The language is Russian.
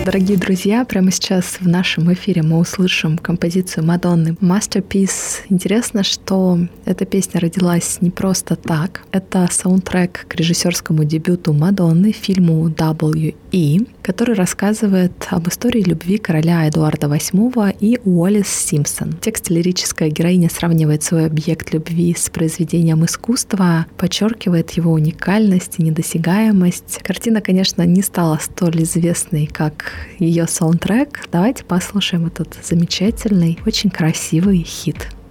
Дорогие друзья, прямо сейчас в нашем эфире мы услышим композицию Мадонны «Masterpiece». Интересно, что эта песня родилась не просто так. Это саундтрек к режиссерскому дебюту Мадонны, фильму W.E., который рассказывает об истории любви короля Эдуарда VIII и Уоллес Симпсон. В тексте лирическая героиня сравнивает свой объект любви с произведением искусства, подчеркивает его уникальность и недосягаемость. Картина, конечно, не стала столь известной, как ее саундтрек. Давайте послушаем этот замечательный, очень красивый хит.